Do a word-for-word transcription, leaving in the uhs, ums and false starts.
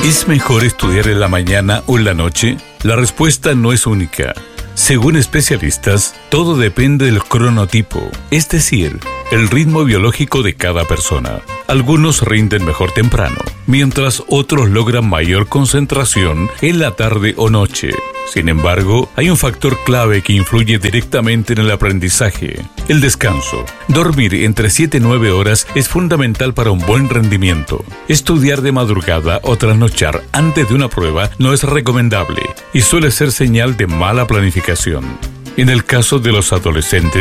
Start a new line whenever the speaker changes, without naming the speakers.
¿Es mejor estudiar en la mañana o en la noche? La respuesta no es única. Según especialistas, todo depende del cronotipo, es decir, el ritmo biológico de cada persona. Algunos rinden mejor temprano, mientras otros logran mayor concentración en la tarde o noche. Sin embargo, hay un factor clave que influye directamente en el aprendizaje: el descanso. Dormir entre siete y nueve horas es fundamental para un buen rendimiento. Estudiar de madrugada o trasnochar antes de una prueba no es recomendable y suele ser señal de mala planificación. En el caso de los adolescentes,